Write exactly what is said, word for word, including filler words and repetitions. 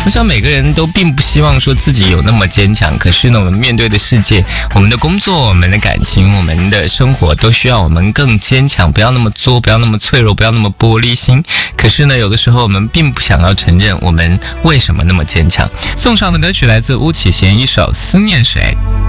我想每个人都并不希望说自己有那么坚强，可是呢，我们面对的世界，我们的工作，我们的感情，我们的生活都需要我们更坚强，不要那么作，不要那么脆弱，不要那么玻璃心。可是呢，有的时候我们并不想要承认我们为什么那么坚强。送上的歌曲来自巫启贤一首《思念谁》。